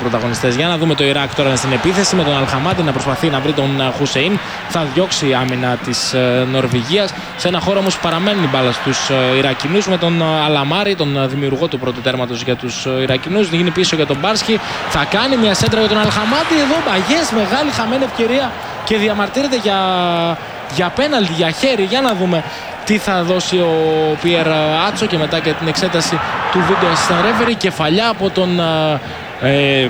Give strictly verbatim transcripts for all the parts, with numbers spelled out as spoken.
πρωταγωνιστές. Για να δούμε το Ιράκ τώρα στην επίθεση με τον Αλχαμάντι να προσπαθεί να βρει τον Χουσεϊν. Θα διώξει η άμυνα της Νορβηγίας. Σε ένα χώρο όμως παραμένει η μπάλα στους Ιρακινούς με τον Αλαμάρη, τον δημιουργό του πρώτου τέρματος για τους Ιρακινούς. Γίνει πίσω για τον Μπάρσκι. Θα κάνει μια σέντρα για τον Αλχαμάντι. Εδώ Μπαγιές, μεγάλη χαμένη ευκαιρία και διαμαρτύρεται για, για πέναλτι, για χέρι. Για να δούμε τι θα δώσει ο Πιέρ Άτσο και μετά και την εξέταση του βίντεο assistant referee. Κεφαλιά από τον ε,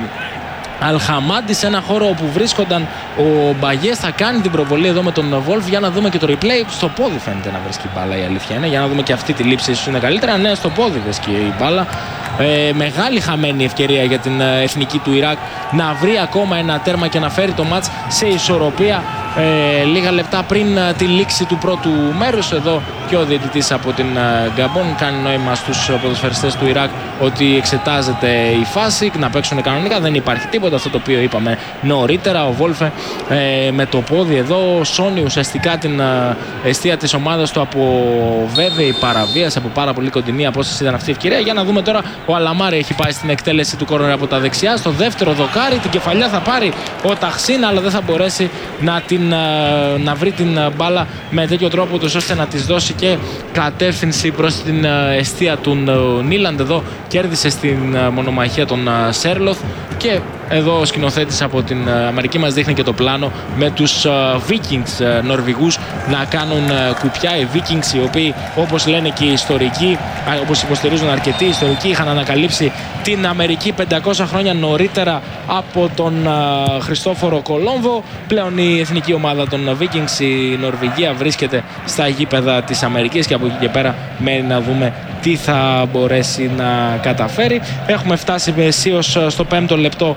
Αλχαμάντι σε ένα χώρο όπου βρίσκονταν ο Μπαγιές. Θα κάνει την προβολή εδώ με τον Βόλφ. Για να δούμε και το replay. Στο πόδι φαίνεται να βρίσκει η μπάλα, η αλήθεια είναι. Για να δούμε και αυτή τη λήψη, ίσως είναι καλύτερα. Ναι, στο πόδι βρίσκει η μπάλα. Ε, μεγάλη χαμένη ευκαιρία για την εθνική του Ιράκ να βρει ακόμα ένα τέρμα και να φέρει το μάτς σε ισορροπία ε, λίγα λεπτά πριν ε, τη λήξη του πρώτου μέρους. Εδώ και ο διαιτητής από την ε, Γκαμπόν κάνει νόημα στους ποδοσφαιριστές του Ιράκ ότι εξετάζεται η φάση, να παίξουν κανονικά, δεν υπάρχει τίποτα, αυτό το οποίο είπαμε νωρίτερα. Ο Βόλφε ε, με το πόδι εδώ σώνει ουσιαστικά την ε, αιστεία της ομάδας του από βέβαιη παραβίαση, από πάρα πολύ κοντινή απόσταση ήταν αυτή η ευκαιρία. Για να δούμε τώρα, ο Αλαμάρη έχει πάει στην εκτέλεση του κόρνερ από τα δεξιά. Στο δεύτερο δοκάρι την κεφαλιά θα πάρει ο Ταχσίν, αλλά δεν θα μπορέσει να, την, να βρει την μπάλα με τέτοιο τρόπο ώστε να της δώσει και κατεύθυνση προς την αιστεία του Νίλαντ. Εδώ κέρδισε στην μονομαχία τον Σέρλοθ και εδώ ο σκηνοθέτης από την Αμερική μας δείχνει και το πλάνο με τους Vikings Νορβηγούς να κάνουν κουπιά. Οι Vikings, οι οποίοι, όπως λένε και οι ιστορικοί, όπως υποστηρίζουν αρκετοί ιστορικοί, είχαν ανακαλύψει την Αμερική πεντακόσια χρόνια νωρίτερα από τον Χριστόφορο Κολόμβο. Πλέον η εθνική ομάδα των Vikings, η Νορβηγία, βρίσκεται στα γήπεδα της Αμερικής και από εκεί και πέρα μένει να δούμε τι θα μπορέσει να καταφέρει. Έχουμε φτάσει αισίως στο πέμπτο λεπτό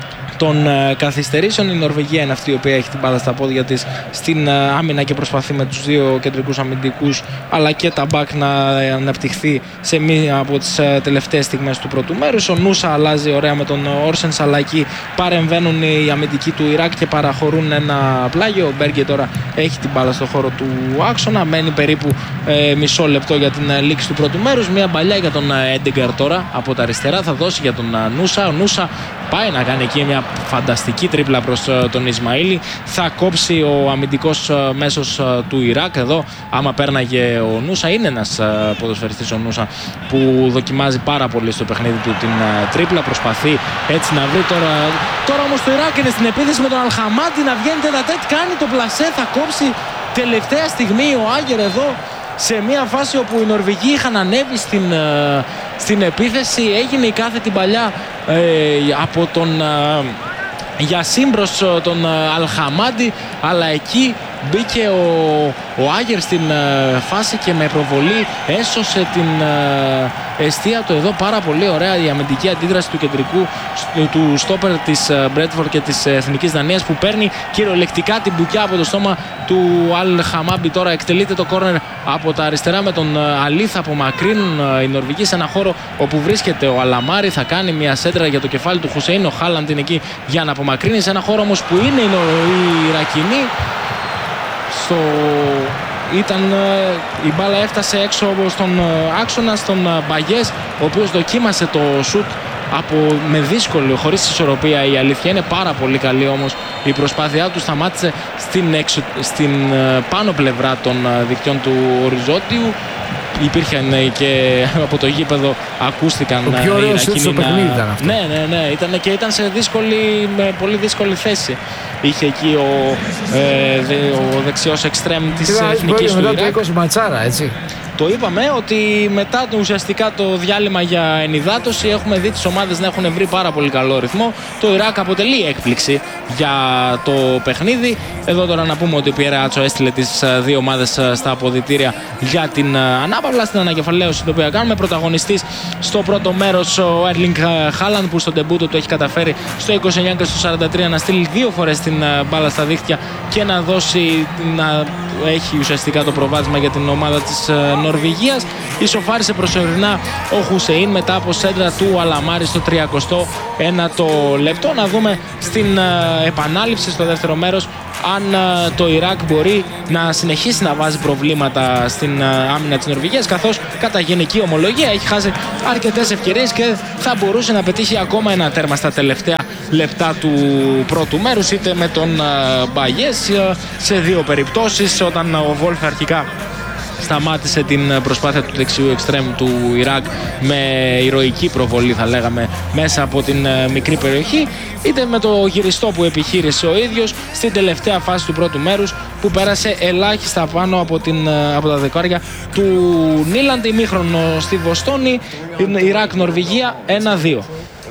των καθυστερήσεων. Η Νορβηγία είναι αυτή η οποία έχει την μπάλα στα πόδια της στην άμυνα και προσπαθεί με τους δύο κεντρικούς αμυντικούς αλλά και τα μπακ να αναπτυχθεί σε μία από τις τελευταίες στιγμές του πρώτου μέρους. Ο Νούσα αλλάζει ωραία με τον Όρσενς, αλλά εκεί παρεμβαίνουν οι αμυντικοί του Ιράκ και παραχωρούν ένα πλάγιο. Ο Μπέργκε τώρα έχει την μπάλα στο χώρο του άξονα. Μένει περίπου ε, μισό λεπτό για την λήξη του πρώτου μέρους. Μία μπαλιά για τον Έντεγκαρ τώρα από τα αριστερά θα δώσει για τον Νούσα. Ο Νούσα πάει να κάνει εκεί μια φανταστική τρίπλα προς τον Ισμαήλι. Θα κόψει ο αμυντικός μέσος του Ιράκ. Εδώ άμα πέρναγε ο Νούσα, είναι ένας ποδοσφαιριστής ο Νούσα που δοκιμάζει πάρα πολύ στο παιχνίδι του την τρίπλα. Προσπαθεί έτσι να βρει τώρα. Τώρα όμως το Ιράκ είναι στην επίθεση με τον Αλχαμάντι να βγαίνει τετατέτ. Κάνει το πλασέ, θα κόψει τελευταία στιγμή ο Άγερ εδώ σε μια φάση όπου οι Νορβηγοί είχαν ανέβει στην, στην επίθεση. Έγινε η κάθετη παλιά ε, από τον ε, Γιασίν προς τον Αλχαμάντι, αλλά εκεί μπήκε ο, ο Άγερ στην ε, φάση και με προβολή έσωσε την ε, αιστεία του. Εδώ πάρα πολύ ωραία η αμυντική αντίδραση του κεντρικού του στόπερ της Μπρέτφορντ και της Εθνικής Δανίας, που παίρνει κυριολεκτικά την μπουκιά από το στόμα του Αλχαμάντι. Τώρα εκτελείται το κόρνερ από τα αριστερά με τον Αλή. Θα απομακρύνουν οι Νορβηγοί σε ένα χώρο όπου βρίσκεται ο Αλαμάρη. Θα κάνει μια σέντρα για το κεφάλι του Χουσεϊν. Ο Χάλαντ είναι εκεί για να απομακρύνει σε ένα χώρο όμως που είναι οι Ιρακινοί. Στο... Ήταν, η μπάλα έφτασε έξω στον άξονα, στον Μπαγιές, ο οποίος δοκίμασε το σουτ από, με δύσκολη, χωρίς ισορροπία. Η αλήθεια είναι πάρα πολύ καλή όμως η προσπάθειά του. Σταμάτησε στην, εξω, στην πάνω πλευρά των δικτυών του οριζόντιου. Υπήρχαν και από το γήπεδο ακούστηκαν το πιο ωραίο σουτ στο παιχνίδι ήταν αυτό. Ναι, ναι, ναι, ήταν και ήταν σε δύσκολη, με πολύ δύσκολη θέση. Είχε εκεί ο, ε, δε, ο δεξιός εξτρέμ της εθνικής του Ιράκ. Μετά το είκοσι ματσάρα, έτσι. Το είπαμε ότι μετά το, ουσιαστικά το διάλειμμα για ενυδάτωση έχουμε δει τις ομάδες να έχουν βρει πάρα πολύ καλό ρυθμό. Το Ιράκ αποτελεί έκπληξη για το παιχνίδι. Εδώ τώρα να πούμε ότι ο Πιέρ Άτσο έστειλε τις δύο ομάδες στα αποδυτήρια για την ανάπαυλα, στην ανακεφαλαίωση την οποία κάνουμε. Πρωταγωνιστής στο πρώτο μέρος ο Έρλινγκ Χάλαντ, που στον ντεμπούτο του έχει καταφέρει στο είκοσι εννιά και στο σαράντα τρία να στείλει δύο φορές την μπάλα στα δίχτυα και να δώσει, να έχει ουσιαστικά το προβάδισμα για την ομάδα της Νορβηγίας. Ισοφάρισε προσωρινά ο Χουσεϊν μετά από σέντρα του Αλαμάρη στο τριακοστό ένατο λεπτό. Να δούμε στην επανάληψη στο δεύτερο μέρος αν το Ιράκ μπορεί να συνεχίσει να βάζει προβλήματα στην άμυνα της Νορβηγίας, καθώς κατά γενική ομολογία έχει χάσει αρκετές ευκαιρίες και θα μπορούσε να πετύχει ακόμα ένα τέρμα στα τελευταία λεπτά του πρώτου μέρους, είτε με τον Μπαγιές σε δύο περιπτώσεις, όταν ο Βόλφ αρχικά σταμάτησε την προσπάθεια του δεξιού εξτρέμ του Ιράκ με ηρωική προβολή, θα λέγαμε, μέσα από την μικρή περιοχή, είτε με το γυριστό που επιχείρησε ο ίδιος στην τελευταία φάση του πρώτου μέρους, που πέρασε ελάχιστα πάνω από, την, από τα δεκάρια του Νίλαντ. Ημίχρονο στη Βοστόνη, Ιράκ-Νορβηγία ένα δύο.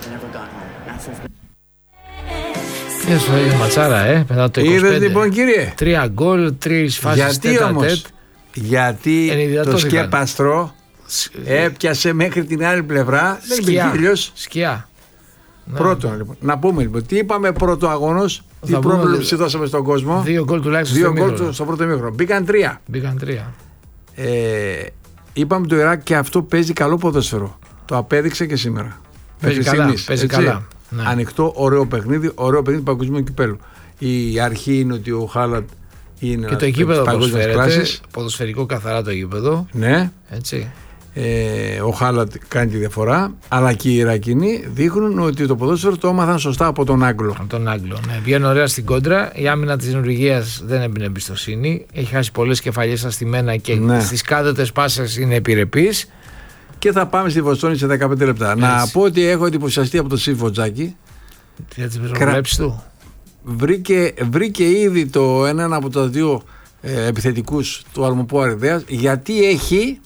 Είδες ματσάρα, ε, μετά το είκοσι πέντε. Είδες λοιπόν, κύριε. Τρία γκολ, τρεις φάσεις τέτα τέτ. Γιατί το σκέπαστρο έπιασε μέχρι την άλλη πλευρά. Δεν σκιά. Τελειώσει. Σκιά. Πρώτον, λοιπόν. Να πούμε λοιπόν, τι είπαμε πρώτο αγώνος, τι πρόβλεψη δώσαμε στον κόσμο. Δύο γκολ τουλάχιστον. Δύο γκολ στο πρώτο ημίχρονο. Μπήκαν τρία. Μπήκαν τρία. Ε, είπαμε το Ιράκ και αυτό παίζει καλό ποδόσφαιρο. Το απέδειξε και σήμερα. Παίζει καλά. Στιγμής, παίζει καλά. Ναι. Ανοιχτό, ωραίο παιχνίδι, ωραίο παιχνίδι παγκοσμίου κυπέλου. Η αρχή είναι ότι ο Χάλαντ είναι και το γήπεδο προσφέρεται, ποδοσφαιρικό καθαρά το γήπεδο. Ναι. Έτσι. Ε, ο Χάλαντ κάνει τη διαφορά, αλλά και οι Ιρακινοί δείχνουν ότι το ποδόσφαιρο το έμαθαν σωστά από τον Άγγλο. Από τον Άγγλο, ναι. Βγαίνει ωραία στην κόντρα. Η άμυνα της Νορβηγίας δεν έμπαινε εμπιστοσύνη. Έχει χάσει πολλές κεφαλιές αστημένα και ναι. στις κάθετες πάσες είναι επιρρεπής. Και θα πάμε στη Βοστόνη σε δεκαπέντε λεπτά. Έτσι. Να πω ότι έχω εντυπωσιαστεί από τον Σύμφο Τζάκη. Για τις προβλέψεις του. Βρήκε, βρήκε ήδη το έναν από τα δύο ε, επιθετικούς του Αλμοπού Αριδέας, γιατί έχει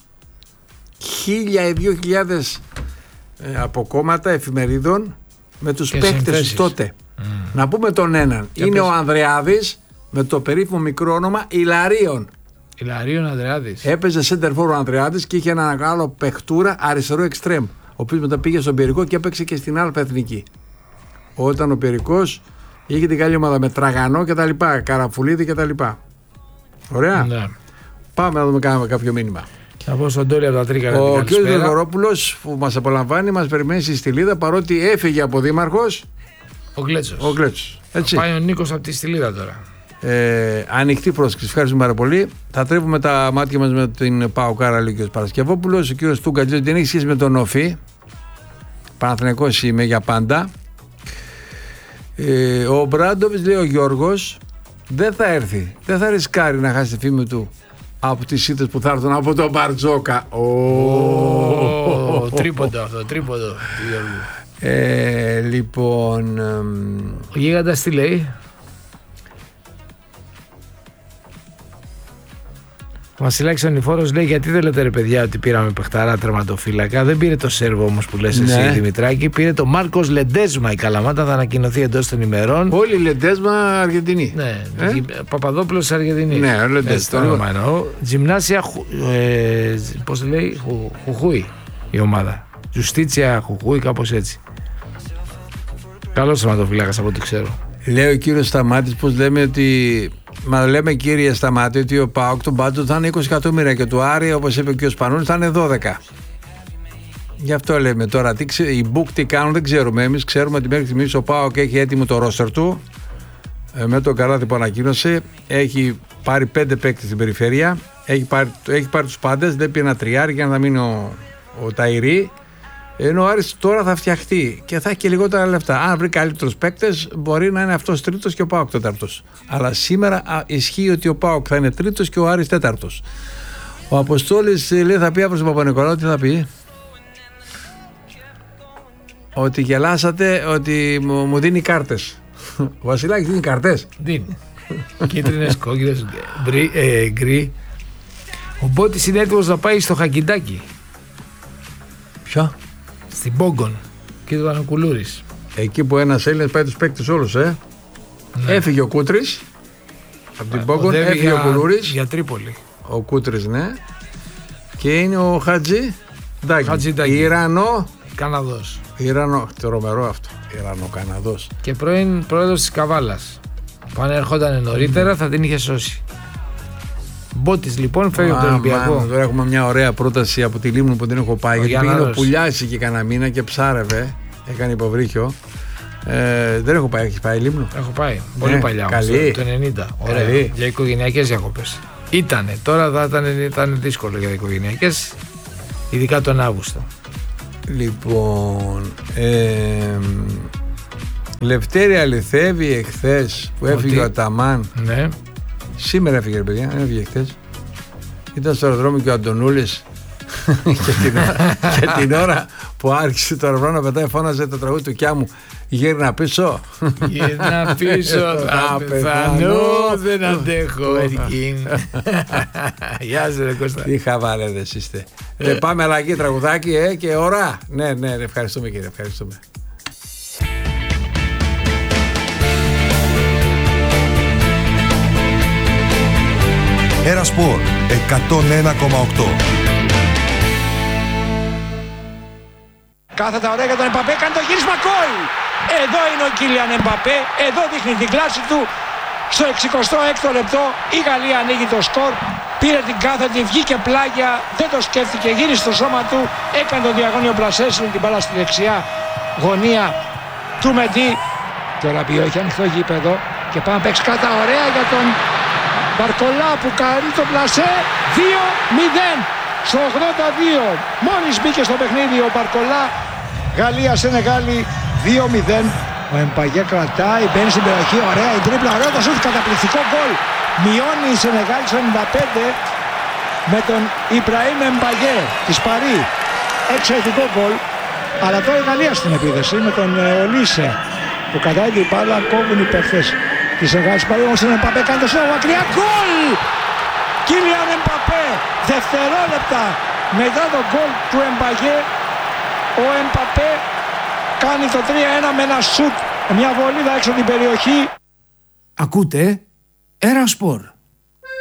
χίλια ή δύο χιλιάδες ε, αποκόμματα εφημερίδων με τους παίκτες τότε. Mm. Να πούμε τον έναν. Και είναι πες. Ο Ανδρεάδης με το περίφημο μικρό όνομα Ηλαρίων. Ηλαρίων Ανδρεάδης. Έπαιζε center for ο Ανδρεάδης και είχε έναν άλλο παιχτούρα αριστερό εξτρέμ, ο οποίος μετά πήγε στον Περικό και έπαιξε και στην Άλφα Εθνική. Όταν ο Περικός είχε την καλή ομάδα με Τραγανό και τα λοιπά, Καραφουλίδη και τα λοιπά. Ωραία. Ναι. Πάμε να δούμε κάνουμε κάποιο μήνυμα. Θα πω στον Τόλι από τα Τρίκαρα. Ο κ. Γρηγορόπουλος που μας απολαμβάνει μας περιμένει στη Στυλίδα, παρότι έφυγε από δήμαρχος. Ο Γκλέτσος. Ο Γκλέτσος. Έτσι. Πάει ο Νίκος από τη Στυλίδα τώρα. Ε, ανοιχτή πρόσκληση. Ευχαριστούμε πάρα πολύ. Θα τρέφουμε τα μάτια μας με την Παοκάρα, λέει ο κ. Παρασκευόπουλος. Ο κ. Τούγκατζη δεν έχει σχέση με τον Όφη. Παναθηναϊκός είμαι για πάντα. Ε, ο Μπράντοβιτς, λέει ο Γιώργος, δεν θα έρθει. Δεν θα ρισκάρει να χάσει τη φήμη του από τις ήττες που θα έρθουν από τον Μπαρτζόκα. Oh, τρίποντο αυτό, τρίποντο. Ε, λοιπόν. Ο Γίγαντας τι λέει? Ο Βασιλάκης ο Νηφόρος λέει: γιατί δεν λέτε ρε παιδιά ότι πήραμε παιχταρά τερματοφύλακα? Δεν πήρε το Σέρβο όμως που λες εσύ, ναι. Δημητράκη. Πήρε το Μάρκος Λεντέσμα. Η Καλαμάτα θα ανακοινωθεί εντός των ημερών. Όλοι Λεντέσμα Αργεντινή. Ναι, ε? Παπαδόπουλος Αργεντινή. Ναι, ο Λεντέσμα. Το όνομα εννοώ. Τζιμνάσια, ε, πώς λέει, χου, Χουχούι η ομάδα. Τζουστίτσια Χουχούι, κάπως έτσι. Καλός τερματοφύλακας από ό,τι ξέρω. Λέει ο κύριος Σταμάτης, πως λέμε ότι. Μα λέμε κύριε Σταμάτη ότι ο ΠΑΟΚ τον μπάτζο θα είναι είκοσι εκατομμύρια και του Άρη, όπως είπε και ο Σπανούλης, θα είναι δώδεκα. Γι' αυτό λέμε τώρα. Τι ξε... Οι Μπουκ τι κάνουν δεν ξέρουμε. Εμείς ξέρουμε ότι μέχρι στιγμής ο ΠΑΟΚ έχει έτοιμο το ρόστερ του. Ε, με τον Καράδη που ανακοίνωσε. Έχει πάρει πέντε παίκτες στην περιφέρεια. Έχει πάρει, έχει πάρει τους πάντες. Δεν πήρε ένα τριάρι για να μείνει ο, ο Ταϊρή. Ενώ ο Άρης τώρα θα φτιαχτεί και θα έχει και λιγότερα λεφτά. Αν βρει καλύτερους παίκτες, μπορεί να είναι αυτός τρίτος και ο ΠΑΟΚ τέταρτος. Αλλά σήμερα α, ισχύει ότι ο ΠΑΟΚ θα είναι τρίτος και ο Άρης τέταρτος. Ο Αποστόλης λέει θα πει αύριο στον Παπα-Νικολάου, τι θα πει? Ότι γελάσατε, ότι μου, μου δίνει κάρτες. Ο Βασιλάκης δίνει κάρτες. Δίνει. Κίτρινες, κόκκινες, ε, γκρι. Ο Μπότης είναι έτοιμος να πάει στο Χακιντάκι. Ποιο? Στην Πόγκον και του Ανακουλούρης. Εκεί που ένας Έλληνας πάει τους παίκτες όλους, ε. Ναι. Έφυγε ο Κούτρης από την Πόγκον, έφυγε για, ο Κουλούρης. Για Τρίπολη. Ο Κούτρης, ναι. Και είναι ο Χατζη Ντάκη. Ιρανό. Καναδός. Ιρανό, τρομερό αυτό. Ιρανό Καναδός. Και πρώην πρόεδρος της Καβάλας. Που αν ερχόταν νωρίτερα θα την είχε σώσει. Μπότης λοιπόν φεύγει από τον Ολυμπιακό. Τώρα έχουμε μια ωραία πρόταση από τη Λίμνο που δεν έχω πάει. Γιατί πήγαινε ο Πουλιάς εκεί κανένα μήνα και ψάρευε. Έκανε υποβρύχιο. Ε, δεν έχω πάει, έχει πάει Λίμνο. Έχω πάει. Πολύ ναι, παλιά. Καλή. Όμως, το ενενήντα. Ωραία. Καλή. Για οικογενειακές διακοπές. Ήτανε. Τώρα θα ήταν, ήταν δύσκολο για οικογενειακές. Ειδικά τον Αύγουστο. Λοιπόν. Ε, Λευτέρη αληθεύει εχθές που έφυγε Ότι... ο Αταμάν. Ναι. Σήμερα έφυγε, ρε παιδιά, δεν έφυγε εχθές. Ήταν στο αεροδρόμιο και ο Αντωνούλης. και, την ώρα, και την ώρα που άρχισε το αεροπλάνο να πετάει, φώναζε το τραγούδι του Κιάμου. Γύρνα πίσω. Γύρνα πίσω, θα πεθανώ, δεν αντέχω. Γεια σου ρε Κώστα. Τι χαβαλέδες είστε. ε, Πάμε αλλαγή τραγουδάκι ε, και ώρα. Ναι, ναι, ευχαριστούμε κύριε, ευχαριστούμε. Ένα Σπορ εκατόν ένα κόμμα οκτώ. Κάθετα ωραία για τον Εμπαπέ, κάνει το γύρισμα, γκολ! Εδώ είναι ο Κίλιαν Εμπαπέ, εδώ δείχνει την κλάση του. Στο εξηκοστό έκτο λεπτό η Γαλλία ανοίγει το σκορ, πήρε την κάθετη, βγήκε πλάγια, δεν το σκέφτηκε, γύρισε στο σώμα του, έκανε το διαγώνιο πλασέσιο, την μπάλα στη δεξιά γωνία του Μεντί. Το Ραμπιό έχει ανοιχτό γήπεδο και πάμε να παίξει κάτα ωραία για τον Μπαρκολά που κάνει το πλασέ. Δύο μηδέν στο ογδόντα δύο. Μόλις μπήκε στο παιχνίδι ο Μπαρκολά. Γαλλία Σενεγάλη δύο μηδέν. Ο Εμπαγέ κρατάει, μπαίνει στην περιοχή, ωραία η τρίπλα, ωραίο το σούτ, καταπληκτικό γκολ. Μειώνει η Σενεγάλη στο ενενήντα πέντε με τον Ιμπραήμ Εμπαγέ της Παρί. Εξαιρετικό γκολ. Αλλά τώρα η Γαλλία στην επίδεση με τον Ολίσε που κατάει την μπάλα, κόβουν οι παίχτες της Σενεγάλης. Παρί όμως τον Εμπαπέ κάνει το σούτ μακριά, γκολ! Κίλιαν Εμπαπέ, δευτερόλεπτα μετά το γκολ του Εμπαγέ, ο Εμπαπέ κάνει το τρία ένα με ένα σουτ, μια βολίδα έξω την περιοχή. Ακούτε Ένα Σπορ.